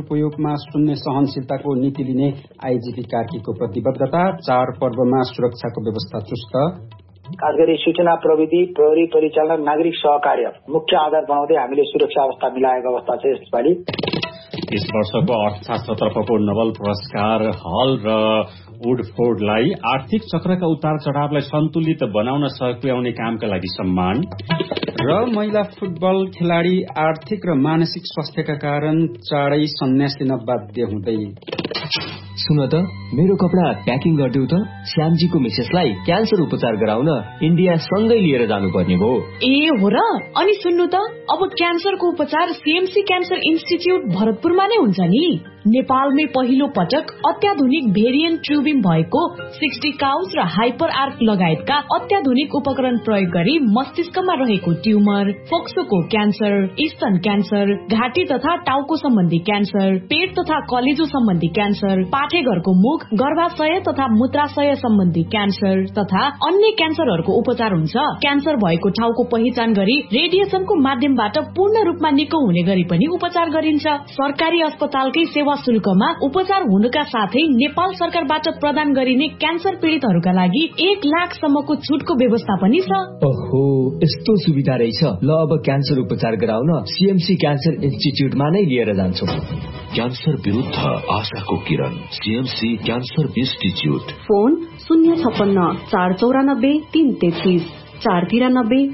दुरूपयोगमा शून्य सहनशीलताको नीति लिने आईजीपी कार्कीको प्रतिबद्धता। चाडपर्वमा सुरक्षाको व्यवस्था चुस्त। खास गरी सूचना प्रविधि, प्रहरी परिचालन, नागरिक सहकार्य मुख्य आधार बनाउँदै हामीले सुरक्षा अवस्था मिलाएको अवस्था छ यसपालि। यस वर्षको अर्थशास्त्रतर्फको नोबेल पुरस्कार हल र वुडफोर्डलाई आर्थिक चक्रका उतार चढावलाई सन्तुलित बनाउन सहयोग पुर्याउने कामका लागि सम्मान। र महिला फुटबल खेलाडी आर्थिक र मानसिक स्वास्थ्यका कारण चाँडै सन्यास लिन बाध्य हुँदै। सुन त, मेरो कपडा प्याकिङ गरिदेऊ त। श्यामजीको मिसेसलाई क्यान्सर उपचार गराउन इन्डिया सँगै लिएर जानुपर्ने भयो। ए हो र? अनि सुन्नु त, अब क्यान्सरको उपचार सीएमसी क्यान्सर इन्स्टिट्यूट भरतपुरमा नै हुन्छ नि। नेपालमै पहिलो पटक अत्याधुनिक भेरिएन्ट ट्युबिङ भएको 60 काउज र हाइपर आर्क लगायतका अत्याधुनिक उपकरण प्रयोग गरी मस्तिष्कमा रहेको ट्युमर, फोक्सोको क्यान्सर, स्तन क्यान्सर, घाँटी तथा टाउको सम्बन्धी क्यान्सर, पेट तथा कलेजो सम्बन्धी क्यान्सर, पाठेघरको मुख, गर्भाशय तथा मूत्राशय सम्बन्धी क्यान्सर तथा अन्य क्यान्सरहरूको उपचार हुन्छ। क्यान्सर भएको ठाउँको पहिचान गरी रेडिएसनको माध्यमबाट पूर्ण रूपमा निको हुने गरी पनि उपचार गरिन्छ। सरकारी अस्पतालकै सेवा शुल्कमा उपचार हुनुका साथै नेपाल सरकारबाट प्रदान गरिने क्यान्सर पीड़ितहरूका लागि 1 लाखसम्मको छुटको व्यवस्था पनि छ। ओहो, यस्तो सुविधा रहेछ। ल, अब क्यान्सर उपचार गराउन सीएमसी क्यान्सर इन्स्टिट्यूटमा नै लिएर जान्छौ। क्यान्सर विरुद्ध आशाको किरण, CMC cancer institute. Phone 056 494 333 493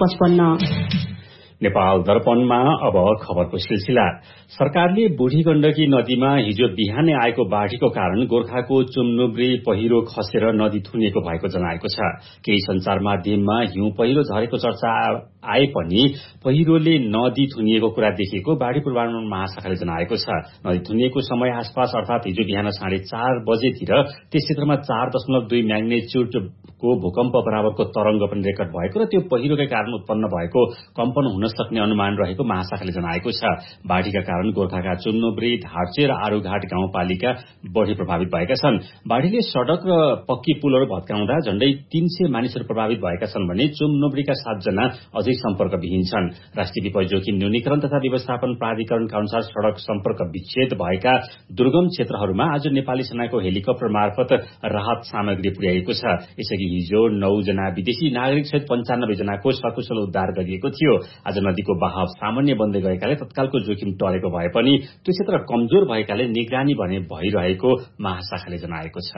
555। Nepal दर्पणमा अब खबरको सिलसिला। सरकारले बुढी गण्डकी नदीमा हिजो बिहानै आएको बाढ़ीको कारण गोर्खाको चुम्नुब्री पहिरो खसेर नदी थुनिएको भएको जनाएको छ। केही संचार माध्यममा हिउँ पहिरो झरेको चर्चा आए पनि पहिरोले नदी थुनिएको कुरा देखिएको बाढ़ी पूर्वानुमान महाशाखाले जनाएको छ। नदी थुनिएको समय आसपास अर्थात हिजो बिहान 4:30 बजेतिर त्यस क्षेत्रमा 4.2 म्याग्नेच्युडको भूकम्प बराबरको तरंग पनि रेकर्ड भएको र त्यो पहिरोकै कारण उत्पन्न भएको कम्पन हुन सक्ने अनुमान रहेको महाशाखाले जनाएको छ। बाढ़ीका कारण गोर्खाका चुम्नुब्री, धार्चे र आरूघाट गाउँपालिका बढ़ी प्रभावित भएका छन्। बाढ़ीले सड़क र पक्की पुलहरू भत्काउँदा झण्डै 300 मानिसहरू प्रभावित भएका छन् भने चुम्नुब्रीका 7 जना अझै सम्पर्कविहीन छन्। राष्ट्रिय विपद जोखिम न्यूनीकरण तथा व्यवस्थापन प्राधिकरणका अनुसार सड़क सम्पर्क विच्छेद भएका दुर्गम क्षेत्रहरूमा आज नेपाली सेनाको हेलिकप्टर मार्फत राहत सामग्री पुर्याइएको छ। यसअघि हिजो 9 जना विदेशी नागरिक सहित 95 जनाको सकुशल उद्धार गरिएको थियो। आज नदीको बहाव सामान्य बन्दै गएकाले तत्कालको जोखिम टलेको भए पनि त्यो क्षेत्र कमजोर भएकाले निगरानी भने भइरहेको महाशाखाले जनाएको छ।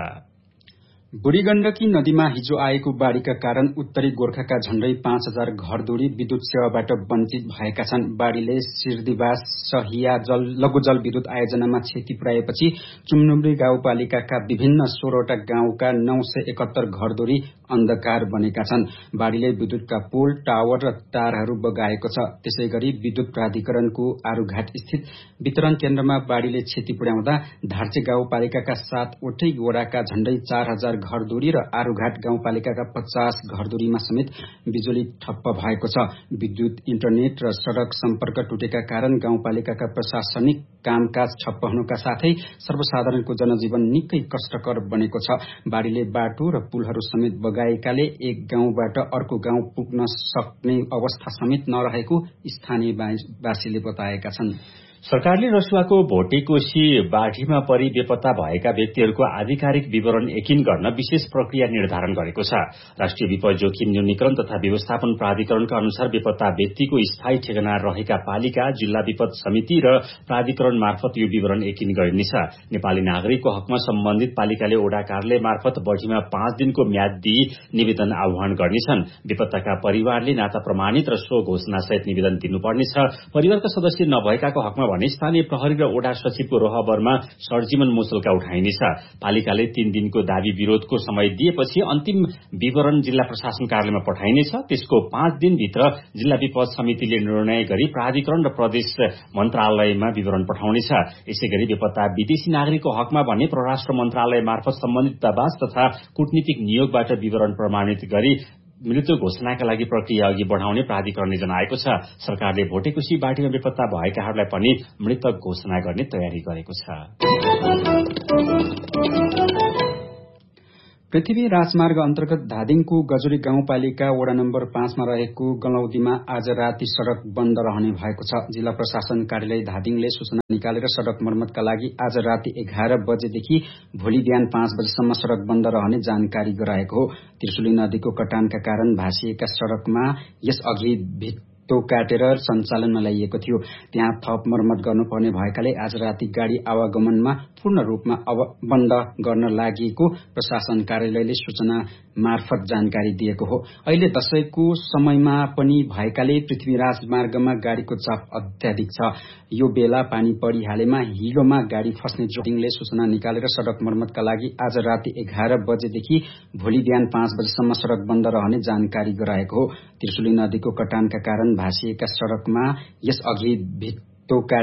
बुढी गण्डकी नदीमा हिजो आएको बाढ़ीका कारण उत्तरी गोर्खाका झण्डै 5000 घरधुरी विद्युत सेवाबाट वञ्चित भएका छन्। बाढ़ीले सिर्दिवास, सहिया लघु जल विद्युत आयोजनामा क्षति पुर्याएपछि चुम्नुब्री गाउँपालिकाका विभिन्न 16वटा गाउँका 971 घरधुरी अन्धकार बनेका छन्। बाढ़ीले विद्युतका पोल, टावर र तारहरू बगाएको छ। त्यसैगरी विद्युत प्राधिकरणको आरूघाट स्थित वितरण केन्द्रमा बाढ़ीले क्षति पुर्याउँदा धार्चे गाउँपालिकाका 7वटै वडाका झण्डै 4000 घरधुरी र आरूघाट गाउँपालिकाका 50 घरधुरीमा समेत बिजुली ठप्प भएको छ। विद्युत, इन्टरनेट र सड़क सम्पर्क टुटेका कारण गाउँपालिकाका प्रशासनिक कामकाज ठप्प हुनुका साथै सर्वसाधारणको जनजीवन निकै कष्टकर बनेको छ। बाढ़ीले बाटो र पुलहरू समेत बगाएकाले एक गाउँबाट अर्को गाउँ पुग्न सक्ने अवस्था समेत नरहेको स्थानीयवासीले बताएका छन्। सरकारले रसुवाको भोटेकोशी बाढ़ीमा परि बेपत्ता भएका व्यक्तिहरूको आधिकारिक विवरण यकिन गर्न विशेष प्रक्रिया निर्धारण गरेको छ। राष्ट्रिय विपद जोखिम न्यूनीकरण तथा व्यवस्थापन प्राधिकरणका अनुसार बेपत्ता व्यक्तिको स्थायी ठेगाना रहेका पालिका, जिल्ला विपद समिति र प्राधिकरण मार्फत यो विवरण यकिन गरिनेछ। नेपाली नागरिकको हकमा सम्बन्धित पालिकाले ओडा कार्यालय मार्फत बढ़ीमा 5 दिनको म्याद दिई निवेदन आह्वान गर्नेछन्। बेपत्ताका परिवारले नाता प्रमाणित र स्व घोषणा सहित निवेदन दिनुपर्नेछ। परिवारका सदस्य नभएकाको हकमा भने स्थानीय प्रहरी र ओडा सचिवको रहबरमा सरजीवन मुसलका उठाइनेछ। पालिकाले 3 दिनको दावी विरोधको समय दिएपछि अन्तिम विवरण जिल्ला प्रशासन कार्यालयमा पठाइनेछ। त्यसको 5 दिनभित्र जिल्ला विपद समितिले निर्णय गरी प्राधिकरण र प्रदेश मन्त्रालयमा विवरण पठाउनेछ। यसैगरी बेपत्ता विदेशी नागरिकको हकमा भने परराष्ट्र मन्त्रालय मार्फत सम्बन्धित दूतावास तथा कूटनीतिक नियोगबाट विवरण प्रमाणित गरी मृत्यु घोषणाका लागि प्रक्रिया अघि बढ़ाउने प्राधिकरणले जनाएको छ। सरकारले भोटेकोशी बाढ़ीमा बेपत्ता भएकाहरूलाई पनि मृतक घोषणा गर्ने तयारी गरेको छ। पृथ्वी राजमार्ग अन्तर्गत धादिङको गजुरी गाउँपालिका वडा नम्बर 5 मा रहेको गलौदीमा आज राति सड़क बन्द रहने भएको छ। जिल्ला प्रशासन कार्यालय धादिङले सूचना निकालेर सड़क मर्मतका लागि आज राति 11 बजेदेखि भोलि बिहान 5 बजेसम्म सड़क बन्द रहने जानकारी गराएको हो। त्रिशुली नदीको कटानका कारण भाँसिएका सड़कमा यस अघि भित्तो काटेर सञ्चालनमा ल्याइएको थियो। त्यहाँ थप मर्मत गर्नुपर्ने भएकाले आज राति गाड़ी आवागमनमा पूर्ण रूपमा बन्द गर्न लागेको प्रशासन कार्यालयले सूचना मार्फत जानकारी दिएको हो। अहिले दशैंको समयमा पनि भएकाले पृथ्वी राजमार्गमा गाड़ीको चाप अत्याधिक छ। यो बेला पानी परिहालेमा हिलोमा गाड़ी फस्ने जोटिङले सूचना निकालेर सड़क मर्मतका लागि आज राति 11 बजेदेखि भोलि बिहान 5 बजेसम्म सड़क बन्द रहने जानकारी गराएको हो। त्रिशुली नदीको कटानका कारण भाँसिएका सड़कमा यस अघि भित्तो